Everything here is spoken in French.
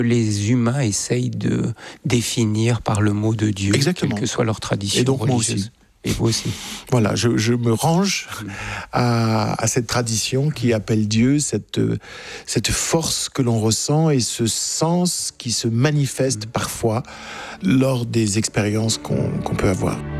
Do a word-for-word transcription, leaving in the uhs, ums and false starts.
les humains essayent de définir par le mot de Dieu, Exactement. quelle que soit leur tradition Et donc religieuse. moi aussi. Et vous aussi. Voilà, je, je me range à, à cette tradition qui appelle Dieu, cette, cette force que l'on ressent et ce sens qui se manifeste parfois lors des expériences qu'on, qu'on peut avoir.